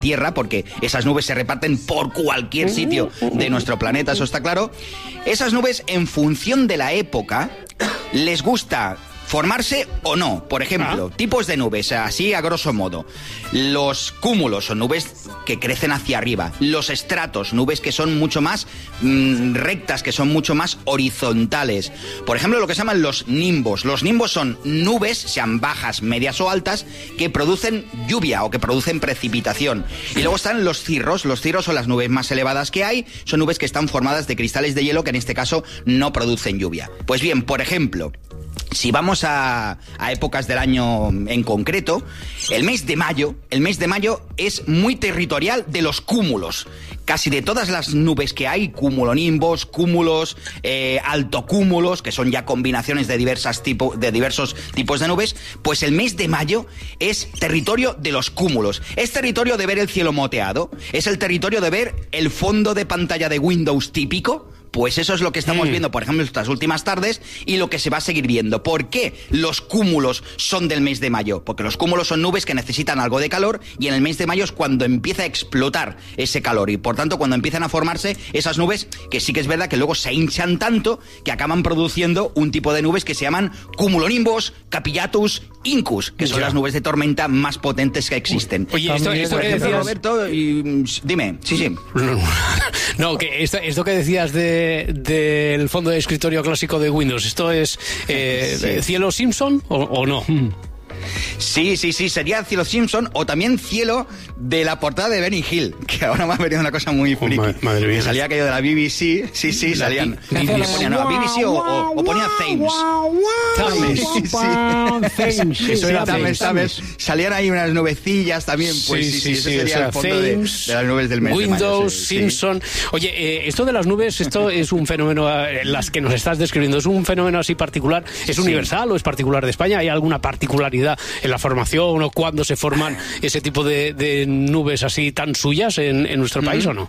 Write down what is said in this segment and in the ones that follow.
Tierra, porque esas nubes se reparten por cualquier sitio de nuestro planeta, eso está claro. Esas nubes, en función de la época, les gusta formarse o no. Por ejemplo, tipos de nubes, así a grosso modo. Los cúmulos son nubes que crecen hacia arriba. Los estratos, nubes que son mucho más rectas, que son mucho más horizontales. Por ejemplo, lo que se llaman los nimbos. Los nimbos son nubes, sean bajas, medias o altas, que producen lluvia o que producen precipitación. Y luego están los cirros. Los cirros son las nubes más elevadas que hay. Son nubes que están formadas de cristales de hielo que en este caso no producen lluvia. Pues bien, por ejemplo, si vamos a épocas del año en concreto, el mes de mayo es muy territorial de los cúmulos. Casi de todas las nubes que hay, cumulonimbos, cúmulos, altocúmulos, que son ya combinaciones de diversos tipos de nubes, pues el mes de mayo es territorio de los cúmulos. Es territorio de ver el cielo moteado, es el territorio de ver el fondo de pantalla de Windows típico. Pues eso es lo que estamos viendo, por ejemplo, estas últimas tardes y lo que se va a seguir viendo. ¿Por qué los cúmulos son del mes de mayo? Porque los cúmulos son nubes que necesitan algo de calor y en el mes de mayo es cuando empieza a explotar ese calor y, por tanto, cuando empiezan a formarse esas nubes que sí que es verdad que luego se hinchan tanto que acaban produciendo un tipo de nubes que se llaman cumulonimbos, capillatus, incus, que son las nubes de tormenta más potentes que existen. Oye, esto que decías, Roberto, dime, sí. No, que esto que decías del fondo de escritorio clásico de Windows, ¿esto es cielo Simpson o no? Sí, sería cielo Simpson o también cielo de la portada de Benny Hill, que ahora me ha venido una cosa muy friki. Madre mía. Que salía aquello de la BBC, sí, salían. Ponían BBC o ponía Thames. Eso era Thames. Salían ahí unas nubecillas también, pues sí, ese sería el fondo de las nubes del mes Windows, de mayo, Simpson. Oye, esto de las nubes, esto es un fenómeno, las que nos estás describiendo, ¿es un fenómeno así particular? ¿Es universal o es particular de España? ¿Hay alguna particularidad en la formación o cuándo se forman ese tipo de nubes así tan suyas en nuestro país o no?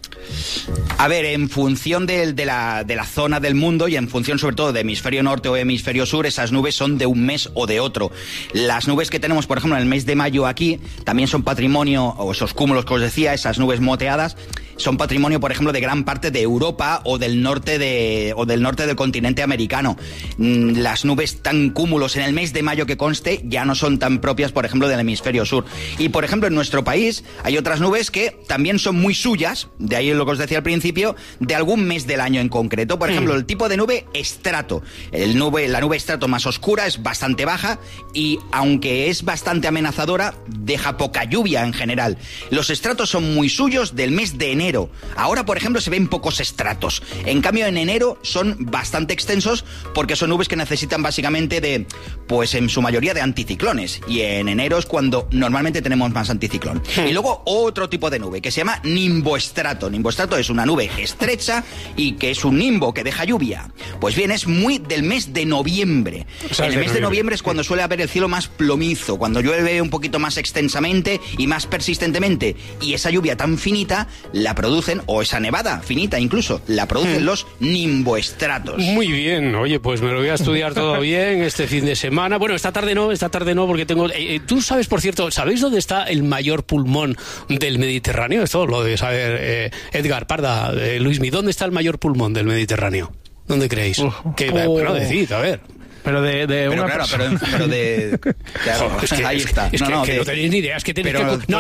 A ver, en función de la zona del mundo y en función sobre todo de hemisferio norte o hemisferio sur, esas nubes son de un mes o de otro. Las nubes que tenemos, por ejemplo, en el mes de mayo aquí, también son patrimonio, o esos cúmulos que os decía, esas nubes moteadas, son patrimonio, por ejemplo, de gran parte de Europa o del norte del continente americano. Las nubes tan cúmulos en el mes de mayo que conste ya no son tan propias, por ejemplo, del hemisferio sur. Y, por ejemplo, en nuestro país hay otras nubes que también son muy suyas, de ahí lo que os decía al principio, de algún mes del año en concreto. Por ejemplo, el tipo de nube estrato. La nube estrato más oscura es bastante baja y, aunque es bastante amenazadora, deja poca lluvia en general. Los estratos son muy suyos del mes de enero. Ahora, por ejemplo, se ven pocos estratos. En cambio, en enero son bastante extensos porque son nubes que necesitan básicamente pues en su mayoría de anticiclones. Y en enero es cuando normalmente tenemos más anticiclón. Y luego otro tipo de nube que se llama nimboestrato. Nimboestrato es una nube estrecha y que es un nimbo que deja lluvia. Pues bien, es muy del mes de noviembre. En el mes de noviembre es cuando suele haber el cielo más plomizo, cuando llueve un poquito más extensamente y más persistentemente. Y esa lluvia tan finita la producen, o esa nevada finita incluso, la producen los nimboestratos. Muy bien, oye, pues me lo voy a estudiar todo bien este fin de semana. Bueno, esta tarde no, porque tengo... Tú sabes, por cierto, ¿sabéis dónde está el mayor pulmón del Mediterráneo? Esto lo debe saber Edgar Parda, Luismi. ¿Dónde está el mayor pulmón del Mediterráneo? ¿Dónde creéis? Bueno, decid, a ver. Pero pero de claro, es que, ahí está. Es que no tenéis ni idea, es que tenéis que... No,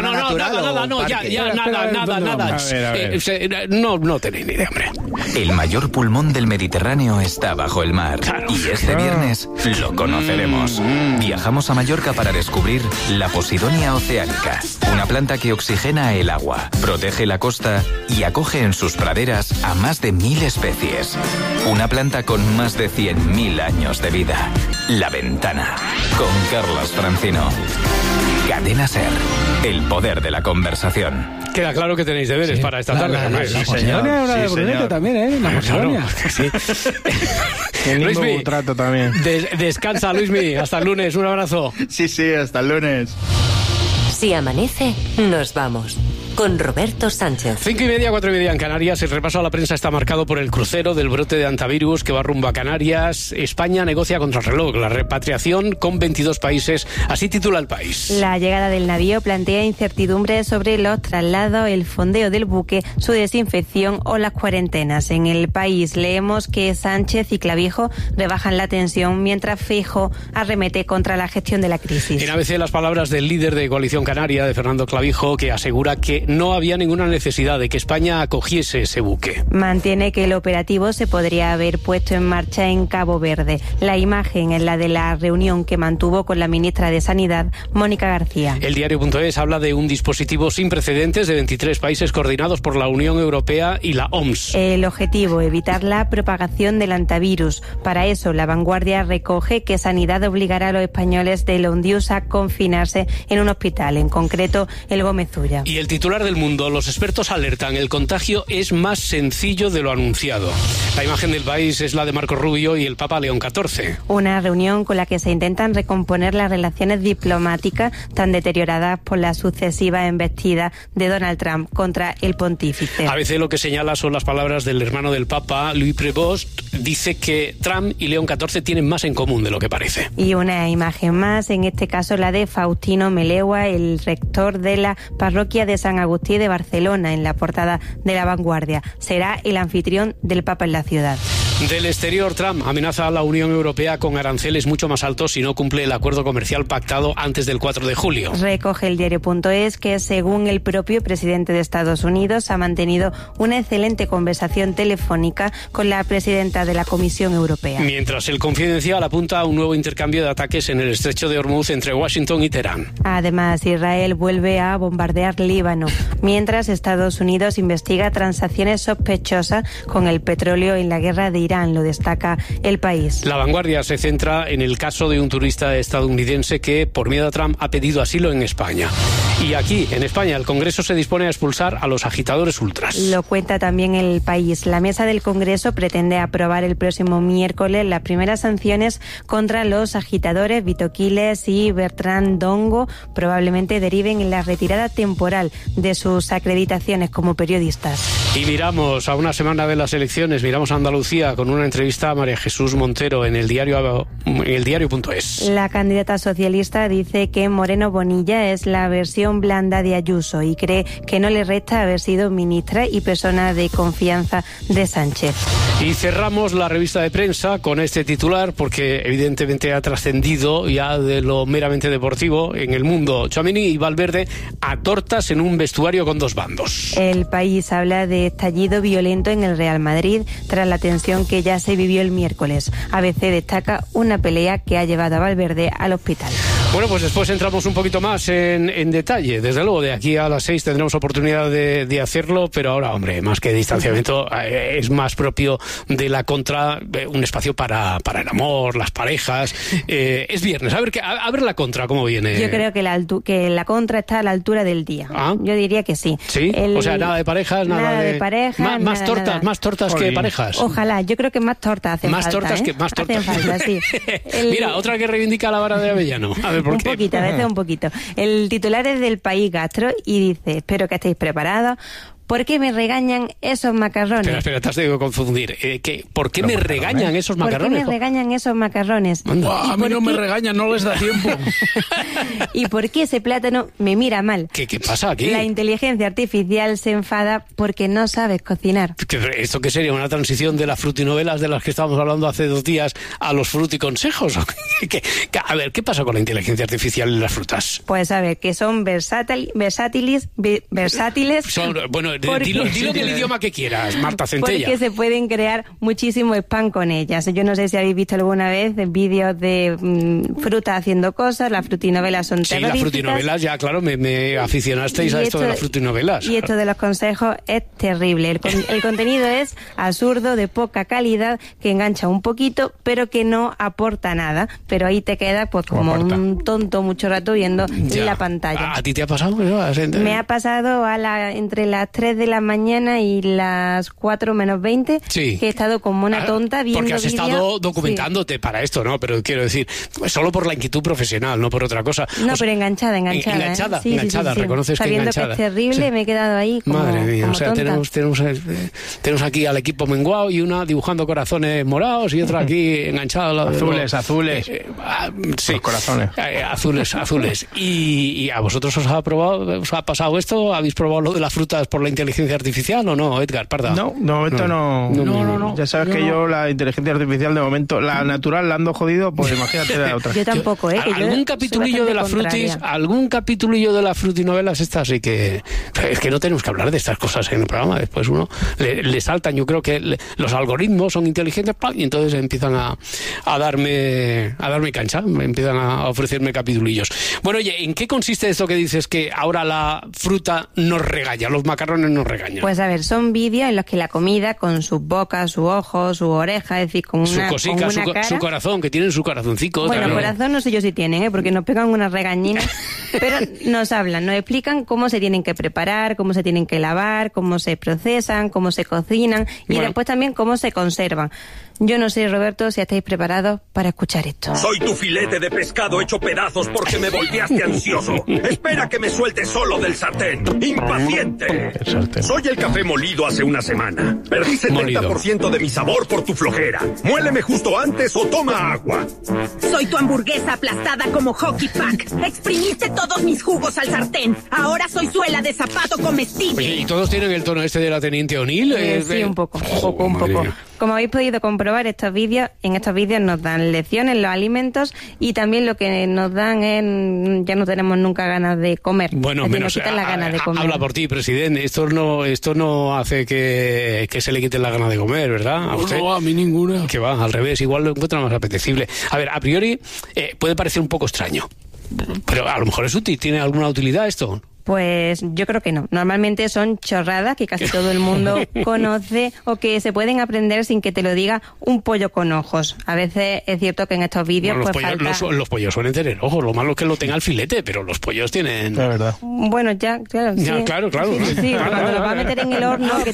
no tenéis ni idea, hombre. El mayor pulmón del Mediterráneo está bajo el mar. Claro. Y este viernes lo conoceremos. Viajamos a Mallorca para descubrir la Posidonia oceanica, una planta que oxigena el agua, protege la costa y acoge en sus praderas a más de 1000 especies. Una planta con más de 100.000 años de vida. La Ventana, con Carlos Francino. Cadena SER, el poder de la conversación. Queda claro que tenéis deberes para esta tarde. La Posidonia era de Brunete también, ¿eh? La Posidonia. Sí. Luismi, trato también. Descansa, Luismi. Hasta el lunes. Un abrazo. Sí, hasta el lunes. Si amanece, nos vamos. con Roberto Sánchez. 5:30, 4:30 en Canarias. El repaso a la prensa está marcado por el crucero del brote de hantavirus que va rumbo a Canarias. España negocia contra el reloj la repatriación con 22 países. Así titula El País. La llegada del navío plantea incertidumbres sobre los traslados, el fondeo del buque, su desinfección o las cuarentenas. En El País leemos que Sánchez y Clavijo rebajan la tensión mientras Feijóo arremete contra la gestión de la crisis. En ABC las palabras del líder de Coalición Canaria, de Fernando Clavijo, que asegura que no había ninguna necesidad de que España acogiese ese buque. Mantiene que el operativo se podría haber puesto en marcha en Cabo Verde. La imagen es la de la reunión que mantuvo con la ministra de Sanidad, Mónica García. El diario.es habla de un dispositivo sin precedentes de 23 países coordinados por la Unión Europea y la OMS. El objetivo, evitar la propagación del hantavirus. Para eso, La Vanguardia recoge que Sanidad obligará a los españoles de Londius a confinarse en un hospital, en concreto el Gómez Ulla. Y el titular del Mundo, los expertos alertan, el contagio es más sencillo de lo anunciado. La imagen del País es la de Marco Rubio y el Papa León XIV. Una reunión con la que se intentan recomponer las relaciones diplomáticas tan deterioradas por la sucesiva embestida de Donald Trump contra el pontífice. A veces lo que señala son las palabras del hermano del Papa, Louis Prévost. Dice que Trump y León XIV tienen más en común de lo que parece. Y una imagen más, en este caso la de Faustino Melegua, el rector de la parroquia de San Agustí de Barcelona, en la portada de La Vanguardia. Será el anfitrión del Papa en la ciudad. Del exterior, Trump amenaza a la Unión Europea con aranceles mucho más altos si no cumple el acuerdo comercial pactado antes del 4 de julio. Recoge el diario.es que, según el propio presidente de Estados Unidos, ha mantenido una excelente conversación telefónica con la presidenta de la Comisión Europea. Mientras el Confidencial apunta a un nuevo intercambio de ataques en el estrecho de Hormuz entre Washington y Teherán. Además, Israel vuelve a bombardear Líbano, mientras Estados Unidos investiga transacciones sospechosas con el petróleo en la guerra de Irán, lo destaca El País. La Vanguardia se centra en el caso de un turista estadounidense que, por miedo a Trump, ha pedido asilo en España. Y aquí, en España, el Congreso se dispone a expulsar a los agitadores ultras. Lo cuenta también El País. La mesa del Congreso pretende aprobar el próximo miércoles las primeras sanciones contra los agitadores Vito Quiles y Bertrand Dongo. Probablemente deriven en la retirada temporal de sus acreditaciones como periodistas. Y miramos a una semana de las elecciones, miramos a Andalucía con una entrevista a María Jesús Montero en el diario.es. La candidata socialista dice que Moreno Bonilla es la versión blanda de Ayuso y cree que no le resta haber sido ministra y persona de confianza de Sánchez. Y cerramos la revista de prensa con este titular porque evidentemente ha trascendido ya de lo meramente deportivo en el mundo. Tchouaméni y Valverde a tortas en un vestuario con dos bandos. El País habla de estallido violento en el Real Madrid tras la tensión que ya se vivió el miércoles. ABC destaca una pelea que ha llevado a Valverde al hospital. Bueno, pues después entramos un poquito más en detalle. Desde luego, de aquí a las 6 tendremos oportunidad de hacerlo, pero ahora, hombre, más que distanciamiento, es más propio de la contra, un espacio para el amor, las parejas. Es viernes, a ver la contra, ¿cómo viene? Yo creo que la contra está a la altura del día. ¿Ah? Yo diría que sí. ¿Sí? O sea, nada de parejas, nada de parejas. Más tortas que parejas. Ojalá, yo creo que más tortas hacen falta. Más tortas. Hacen falta, sí. Mira, otra que reivindica la vara de Avellano. A ver, ¿por qué? Un poquito, a veces un poquito. El titular es del País Gastro y dice: espero que estéis preparados. ¿Por qué me regañan esos macarrones? Espera, te has tenido que confundir. ¿Por qué me regañan esos macarrones? ¿Por qué me regañan esos macarrones? A mí no me regañan, no les da tiempo. ¿Y por qué ese plátano me mira mal? ¿Qué pasa aquí? La inteligencia artificial se enfada porque no sabes cocinar. ¿Esto qué sería? ¿Una transición de las frutinovelas de las que estábamos hablando hace 2 días a los fruticonsejos? A ver, ¿qué pasa con la inteligencia artificial en las frutas? Pues a ver, que son versátiles. Bueno, dilo del idioma que quieras, Marta Centella. Porque se pueden crear muchísimo spam con ellas. Yo no sé si habéis visto alguna vez vídeos de frutas haciendo cosas, las frutinovelas son terroríficas. Sí, las frutinovelas, ya claro, me aficionasteis a esto de las frutinovelas. Y esto de los consejos es terrible. El contenido es absurdo, de poca calidad, que engancha un poquito, pero que no aporta nada. Pero ahí te quedas pues como un tonto mucho rato viendo la pantalla. ¿A ti te ha pasado? Me ha pasado entre las 3 3 de la mañana y las 4 menos 20, sí, que he estado como una tonta viendo porque has vídeos. estado documentándote para esto, ¿no? Pero quiero decir, solo por la inquietud profesional, no por otra cosa. No, pero enganchada. Enganchada, Sí, reconoces que sabiendo enganchada. que es terrible, me he quedado ahí como Madre mía, como o sea, tonta. tenemos aquí al equipo menguado y una dibujando corazones morados y otra aquí enganchada. Azules. Sí. Los corazones. Azules. ¿Y a vosotros os ha pasado esto? ¿Habéis probado lo de las frutas por la inteligencia artificial o no, Edgar Parda? No, de momento no. Ya sabes que yo la inteligencia artificial de momento, la natural la ando jodido, pues imagínate la otra. Yo tampoco, que ¿Algún capitulillo de la frutis? ¿Algún capitulillo de las frutinovelas estas? Sí que es que no tenemos que hablar de estas cosas en el programa. Después uno le saltan. Yo creo que los algoritmos son inteligentes y entonces empiezan a darme cancha, empiezan a ofrecerme capitulillos. Bueno, oye, ¿en qué consiste esto que dices que ahora la fruta nos regaña, los macarrones nos regañan? Pues a ver, son vídeos en los que la comida con sus bocas, su ojo, su oreja, es decir, con una cara. Su corazón, que tienen su corazoncito. Bueno, claro. Corazón no sé yo si tienen, porque nos pegan unas regañinas, pero nos hablan, nos explican cómo se tienen que preparar, cómo se tienen que lavar, cómo se procesan, cómo se cocinan y después también cómo se conservan. Yo no sé, Roberto, si estáis preparados para escuchar esto. Soy tu filete de pescado hecho pedazos porque me volteaste ansioso. Espera que me suelte solo del sartén. ¡Impaciente! Soy el café molido hace una semana. Perdí 70% de mi sabor por tu flojera. Muéleme justo antes o toma agua. Soy tu hamburguesa aplastada como hockey pack. Exprimiste todos mis jugos al sartén. Ahora soy suela de zapato comestible. Oye, ¿y todos tienen el tono este de la Teniente O'Neill? Sí, un poco. Como habéis podido comprobar, en estos vídeos nos dan lecciones, los alimentos, y también lo que nos dan es, ya no tenemos nunca ganas de comer. Bueno, menos nos quitan las ganas de comer. Habla por ti, presidente. Esto no hace que se le quiten las ganas de comer, ¿verdad? ¿A usted? No, a mí ninguna. Que va, al revés, igual lo encuentra más apetecible. A ver, a priori puede parecer un poco extraño, pero a lo mejor es útil. ¿Tiene alguna utilidad esto? Pues yo creo que no. Normalmente son chorradas que casi todo el mundo conoce o que se pueden aprender sin que te lo diga un pollo con ojos. A veces es cierto que en estos vídeos los pollos suelen tener ojos. Lo malo es que lo tenga el filete, pero los pollos tienen... La verdad. Bueno, ya, claro. Ya, sí. claro. Sí, cuando lo vas a meter en el horno...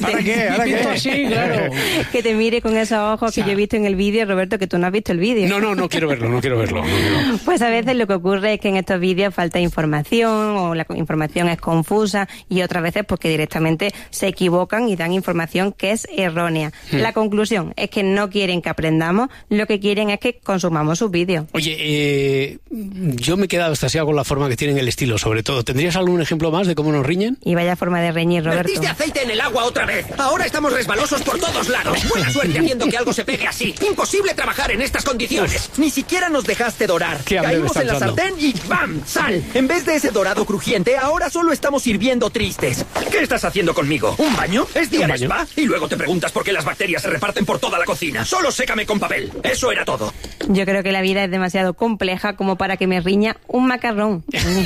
que te mire con esos ojos que yo he visto en el vídeo, Roberto, que tú no has visto el vídeo. No quiero verlo. Pues a veces lo que ocurre es que en estos vídeos falta información o la información es confusa y otras veces porque directamente se equivocan y dan información que es errónea. La conclusión es que no quieren que aprendamos, lo que quieren es que consumamos sus vídeos. Oye, yo me he quedado extasiado con la forma que tienen el estilo, sobre todo. ¿Tendrías algún ejemplo más de cómo nos riñen? Y vaya forma de reñir, Roberto. Vertiste aceite en el agua otra vez. Ahora estamos resbalosos por todos lados. Buena suerte haciendo que algo se pegue así. Imposible trabajar en estas condiciones. Ni siquiera nos dejaste dorar. Caímos en la sartén y ¡bam! ¡Sal! En vez de ese dorado crujiente, ahora solo estamos sirviendo tristes. ¿Qué estás haciendo conmigo? ¿Un baño? ¿Es día de spa? Y luego te preguntas por qué las bacterias se reparten por toda la cocina. Solo sécame con papel. Eso era todo. Yo creo que la vida es demasiado compleja como para que me riña un macarrón.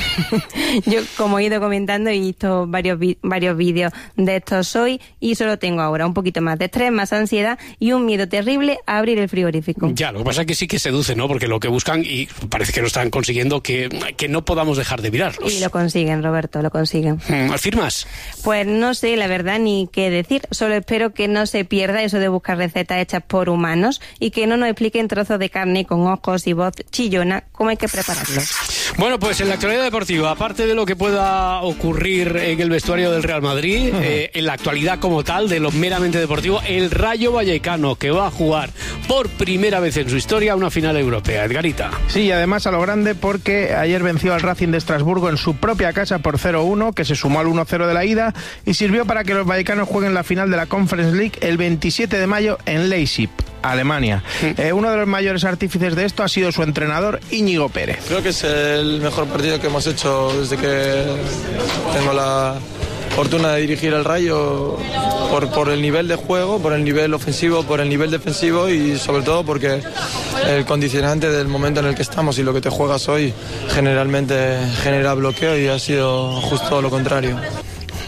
Yo, como he ido comentando, he visto varios vídeos de estos hoy y solo tengo ahora un poquito más de estrés, más ansiedad y un miedo terrible a abrir el frigorífico. Ya, lo que pasa es que sí que seduce, ¿no? Porque lo que buscan, y parece que lo están consiguiendo, que no podamos dejar de mirarlos. Y lo consiguen, Roberto, lo consiguen. ¿Firmas? Pues no sé, la verdad, ni qué decir. Solo espero que no se pierda eso de buscar recetas hechas por humanos y que no nos expliquen trozos de carne con ojos y voz chillona cómo hay que prepararlos. Bueno, pues en la actualidad deportiva, aparte de lo que pueda ocurrir en el vestuario del Real Madrid, en la actualidad como tal, de lo meramente deportivo, el Rayo Vallecano, que va a jugar por primera vez en su historia una final europea. Edgarita. Sí, y además a lo grande porque ayer venció al Racing de Estrasburgo en su propia casa por 0-1, que se sumó al 1-0 de la ida y sirvió para que los vallecanos jueguen la final de la Conference League el 27 de mayo en Leipzig, Alemania. Uno de los mayores artífices de esto ha sido su entrenador Íñigo Pérez. Creo que es el mejor partido que hemos hecho desde que tengo la fortuna de dirigir al Rayo, por el nivel de juego, por el nivel ofensivo, por el nivel defensivo y sobre todo porque el condicionante del momento en el que estamos y lo que te juegas hoy generalmente genera bloqueo y ha sido justo lo contrario.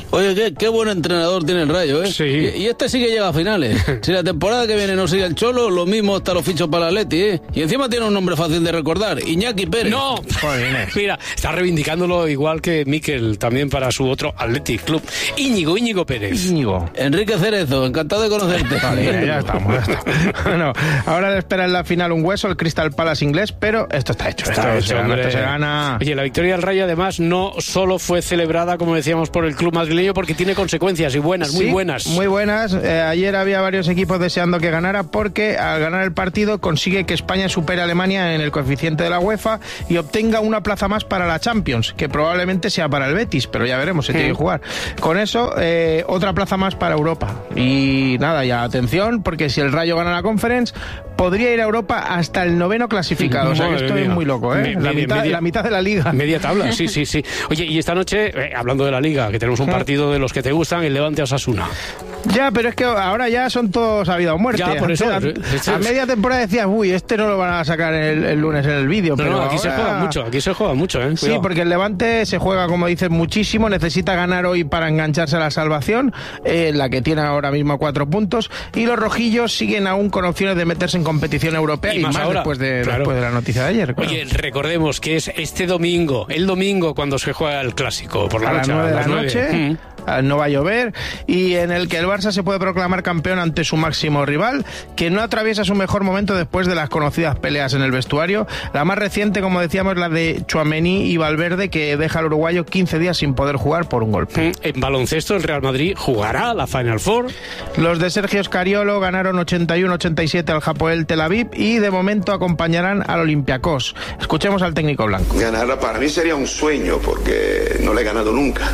Oye, qué buen entrenador tiene el Rayo, ¿eh? Sí. Y este sí que llega a finales. Si la temporada que viene no sigue el Cholo, lo mismo hasta los fichos para el Atleti, ¿eh? Y encima tiene un nombre fácil de recordar, Iñaki Pérez. ¡No! Mira, está reivindicándolo igual que Mikel, también para su otro Athletic Club. Íñigo Pérez. Enrique Cerezo, encantado de conocerte. Vale, ya estamos. Bueno, ahora le espera en la final un hueso, el Crystal Palace inglés, pero esto está hecho. Esto se gana. Oye, la victoria del Rayo además no solo fue celebrada, como decíamos, por el club madrileño, porque tiene consecuencias y buenas, muy buenas. Muy buenas. Ayer había varios equipos deseando que ganara porque al ganar el partido consigue que España supere a Alemania en el coeficiente de la UEFA y obtenga una plaza más para la Champions, que probablemente sea para el Betis, pero ya veremos, se tiene que jugar. Con eso, otra plaza más para Europa. Y nada, ya atención, porque si el Rayo gana la Conference, podría ir a Europa hasta el 9º clasificado. O sea que esto es muy loco, ¿eh? La mitad de la Liga. Media tabla, sí. Oye, y esta noche, hablando de la Liga, que tenemos un partido de los que te gustan, el Levante Osasuna. Ya, pero es que ahora ya son todos habido o muerte. Ya, por eso. A media temporada decías, este no lo van a sacar el lunes en el vídeo. Pero aquí se juega mucho, ¿eh? Sí, porque el Levante se juega, como dices, muchísimo. Necesita ganar hoy para engancharse a la salvación, la que tiene ahora mismo 4 puntos. Y los rojillos siguen aún con opciones de meterse en competición europea y más ahora, después de la noticia de ayer. Claro. Oye, recordemos que es el domingo cuando se juega el clásico, por la noche. A las 9 de la noche. No va a llover, y en el que el Barça se puede proclamar campeón ante su máximo rival, que no atraviesa su mejor momento después de las conocidas peleas en el vestuario. La más reciente, como decíamos, la de Tchouaméni y Valverde, que deja al uruguayo 15 días sin poder jugar por un golpe. En baloncesto, el Real Madrid jugará la Final Four. Los de Sergio Scariolo ganaron 81-87 al Hapoel Tel Aviv y de momento acompañarán al Olympiacos. Escuchemos al técnico blanco. Ganarla para mí sería un sueño, porque no la he ganado nunca.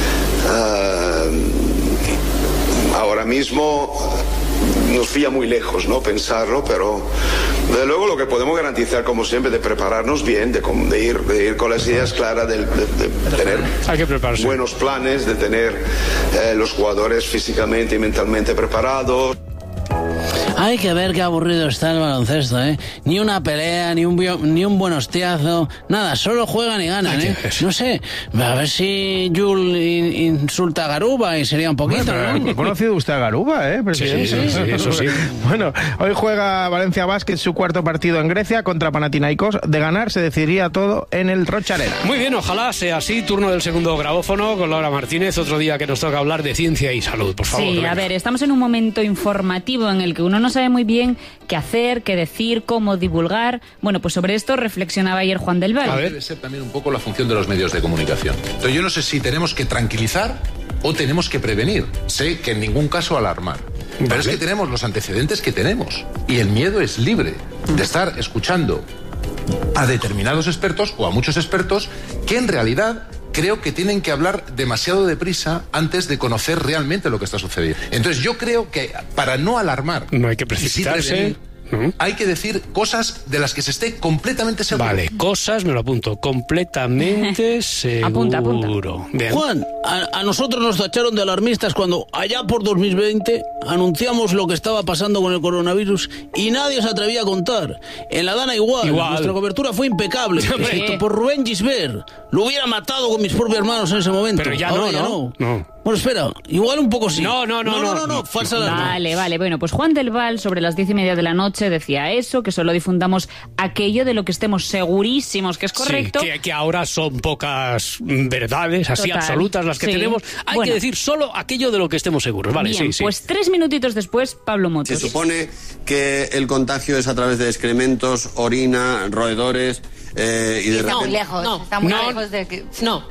Ahora mismo nos pilla muy lejos, ¿no?, pensarlo, pero desde luego lo que podemos garantizar, como siempre, de prepararnos bien, de ir con las ideas claras, de tener buenos planes, de tener los jugadores físicamente y mentalmente preparados. Hay que ver qué aburrido está el baloncesto, ¿eh? Ni una pelea, ni un buen hostiazo, nada, solo juegan y ganan, ¿eh? No sé, a ver si Jul insulta a Garuba y sería un poquito, ¿no? ¿Ha conocido usted a Garuba, presidente? Sí, eso sí. Bueno, hoy juega Valencia Basket su cuarto partido en Grecia contra Panathinaikos. De ganar se decidiría todo en el Rocha Arena. Muy bien, ojalá sea así. Turno del segundo grabófono con Laura Martínez. Otro día que nos toca hablar de ciencia y salud, por favor. Sí, venga. A ver, estamos en un momento informativo en el que uno no sabe muy bien qué hacer, qué decir, cómo divulgar. Bueno, pues sobre esto reflexionaba ayer Juan del Val. Debe ser también un poco la función de los medios de comunicación. Entonces yo no sé si tenemos que tranquilizar o tenemos que prevenir. Sé que en ningún caso alarmar. Pero es que tenemos los antecedentes que tenemos. Y el miedo es libre de estar escuchando a determinados expertos o a muchos expertos que en realidad creo que tienen que hablar demasiado deprisa antes de conocer realmente lo que está sucediendo. Entonces yo creo que para no alarmar, no hay que precipitarse. Hay que decir cosas de las que se esté completamente seguro. Vale, cosas, me lo apunto, completamente seguro. Apunta. Bien. Juan, a nosotros nos tacharon de alarmistas cuando allá por 2020 anunciamos lo que estaba pasando con el coronavirus y nadie se atrevía a contar. En la Dana igual. Nuestra cobertura fue impecable. Excepto por Rubén Gisbert. Lo hubiera matado con mis propios hermanos en ese momento. Pero ya no. Bueno, espera, igual un poco sí. No, falsa alarma. Vale, bueno, pues Juan del Val sobre las 10:30 de la noche decía eso, que solo difundamos aquello de lo que estemos segurísimos que es correcto. Sí, que ahora son pocas verdades así absolutas las que tenemos. Hay que decir solo aquello de lo que estemos seguros. Vale, bien, pues 3 minutitos después, Pablo Motos. Se supone que el contagio es a través de excrementos, orina, roedores... y de repente... lejos. Está muy lejos de que... No.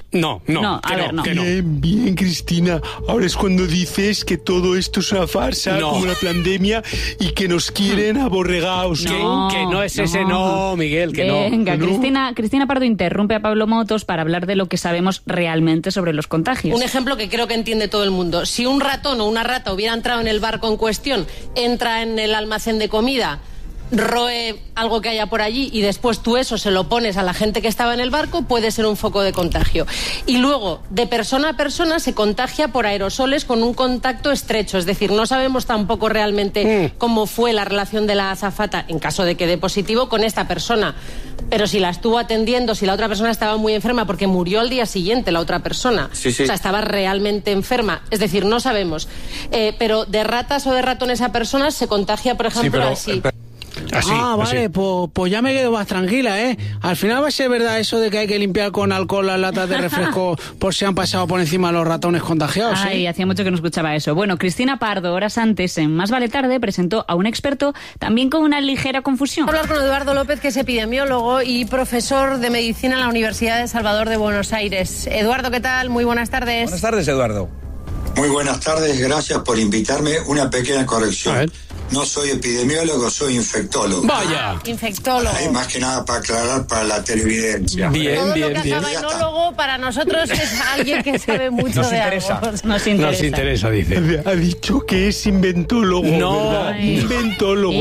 Bien, Cristina. Ahora es cuando dices que todo esto es una farsa, como la pandemia, y que nos quieren aborregados. Que no es ese Miguel, que Venga, no. Cristina Pardo interrumpe a Pablo Motos para hablar de lo que sabemos realmente sobre los contagios. Un ejemplo que creo que entiende todo el mundo. Si un ratón o una rata hubiera entrado en el barco en cuestión, entra en el almacén de comida, roe algo que haya por allí y después tú eso se lo pones a la gente que estaba en el barco, puede ser un foco de contagio. Y luego, de persona a persona, se contagia por aerosoles con un contacto estrecho. Es decir, no sabemos tampoco realmente cómo fue la relación de la azafata, en caso de que dé positivo, con esta persona. Pero si la estuvo atendiendo, si la otra persona estaba muy enferma, porque murió al día siguiente la otra persona. Sí. O sea, estaba realmente enferma. Es decir, no sabemos. Pero de ratas o de ratones a personas se contagia, por ejemplo, así. Vale, pues ya me quedo más tranquila, ¿eh? Al final va a ser verdad eso de que hay que limpiar con alcohol las latas de refresco por si han pasado por encima los ratones contagiados. Ay, hacía mucho que no escuchaba eso. Bueno, Cristina Pardo, horas antes, en Más Vale Tarde, presentó a un experto también con una ligera confusión. Hablar con Eduardo López, que es epidemiólogo y profesor de medicina en la Universidad de Salvador de Buenos Aires. Eduardo, ¿qué tal? Muy buenas tardes. Buenas tardes, Eduardo. Muy buenas tardes, gracias por invitarme. Una pequeña corrección. No soy epidemiólogo, soy infectólogo. Vaya. Infectólogo. Más que nada para aclarar para la televidencia. Todo lo que acaba en ólogo para nosotros es alguien que sabe mucho de algo. Nos interesa, dice. Ha dicho que es inventólogo, ¿verdad? Inventólogo.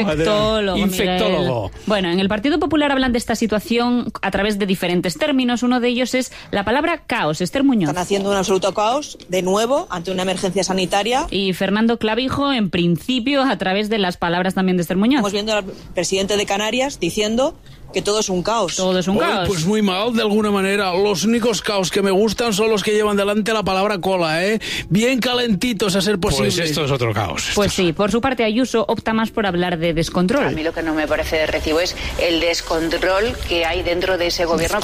Infectólogo. Bueno, en el Partido Popular hablan de esta situación a través de diferentes términos. Uno de ellos es la palabra caos. Esther Muñoz. Están haciendo un absoluto caos, de nuevo, ante una emergencia sanitaria. Y Fernando Clavijo, en principio, a través de las palabras también de Esther Muñoz. Estamos viendo al presidente de Canarias diciendo que todo es un caos. Todo es un caos. Pues muy mal, de alguna manera. Los únicos caos que me gustan son los que llevan delante la palabra cola, ¿eh? Bien calentitos a ser posible. Pues esto es otro caos. Pues sí, por su parte Ayuso opta más por hablar de descontrol. A mí lo que no me parece de recibo es el descontrol que hay dentro de ese gobierno.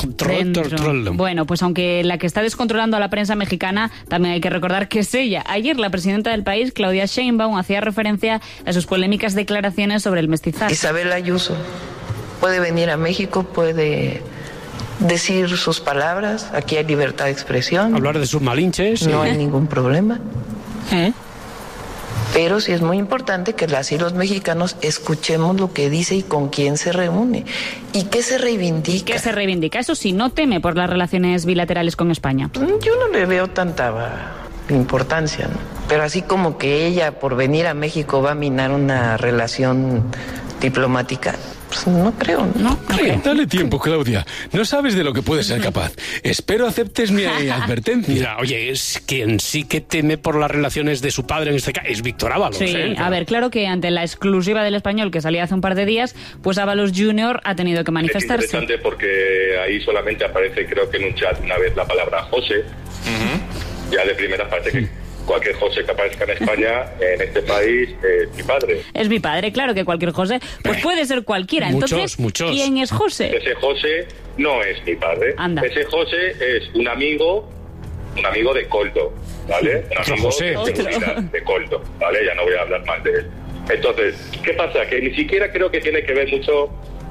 Bueno, pues aunque la que está descontrolando a la prensa mexicana, también hay que recordar que es ella. Ayer la presidenta del país, Claudia Sheinbaum, hacía referencia a sus polémicas declaraciones sobre el mestizaje. Isabel Ayuso puede venir a México, puede decir sus palabras, aquí hay libertad de expresión. Hablar de sus malinches. No hay ningún problema. Pero sí es muy importante que las y los mexicanos escuchemos lo que dice y con quién se reúne. ¿Y qué se reivindica? ¿Qué se reivindica? Eso sí, no teme por las relaciones bilaterales con España. Yo no le veo tanta importancia, ¿no? Pero así como que ella, por venir a México, va a minar una relación diplomática, pues no creo. No creo. Dale tiempo, Claudia. No sabes de lo que puedes ser capaz. Espero aceptes mi advertencia. Mira, oye, es quien sí que teme por las relaciones de su padre en este caso es Víctor Ábalos. Sí, a ver, claro que ante la exclusiva del Español que salía hace un par de días, pues Ábalos Jr. ha tenido que manifestarse. Es interesante porque ahí solamente aparece, creo que en un chat una vez, la palabra José. Ya de primera parece que cualquier José que aparezca en España, en este país, es mi padre. Es mi padre, claro que cualquier José, pues puede ser cualquiera. Entonces, ¿quién es José? Ese José no es mi padre. Anda. Ese José es un amigo de Coldo, ¿vale? Un amigo de Coldo, ¿vale? Ya no voy a hablar más de él. Entonces, ¿qué pasa? Que ni siquiera creo que tiene que ver mucho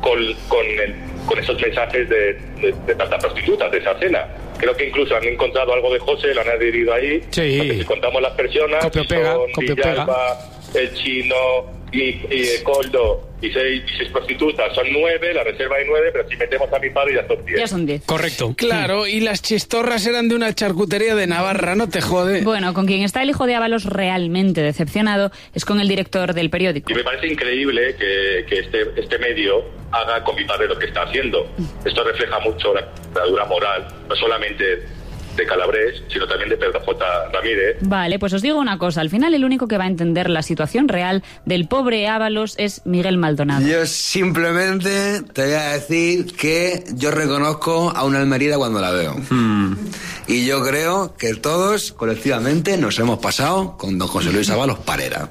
con esos mensajes de tantas prostitutas, de esa cena. Creo que incluso han encontrado algo de José, lo han adherido ahí. Sí. Porque si contamos las personas, son Villalba, el Chino y Coldo y seis prostitutas. Son 9, la reserva hay 9, pero si metemos a mi padre ya son 10. Ya son 10. Correcto. Claro, y las chistorras eran de una charcutería de Navarra, no te jode. Bueno, con quien está el hijo de Ábalos realmente decepcionado es con el director del periódico. Y me parece increíble que este medio haga con mi padre lo que está haciendo. Esto refleja mucho la dura moral, no solamente de Calabrés, sino también de Pedro J. Ramírez. Vale, pues os digo una cosa, al final el único que va a entender la situación real del pobre Ábalos es Miguel Maldonado. Yo simplemente te voy a decir que yo reconozco a una Almerida cuando la veo. Y yo creo que todos, colectivamente, nos hemos pasado con don José Luis Ábalos Parera.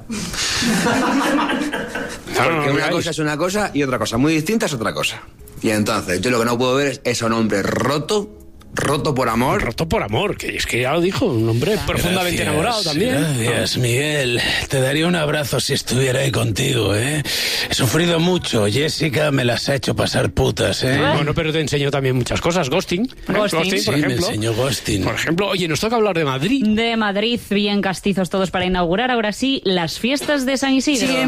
Porque una cosa es una cosa y otra cosa muy distinta es otra cosa. Y entonces, yo lo que no puedo ver es a un hombre roto por amor. Roto por amor, que es que ya lo dijo, un hombre profundamente enamorado también. Gracias, Miguel. Te daría un abrazo si estuviera ahí contigo, ¿eh? He sufrido mucho. Jessica me las ha hecho pasar putas, ¿eh? Bueno, pero te enseñó también muchas cosas. Ghosting, por ejemplo. Me enseñó ghosting. Por ejemplo, oye, nos toca hablar de Madrid. De Madrid, bien castizos todos para inaugurar, ahora sí, las fiestas de San Isidro.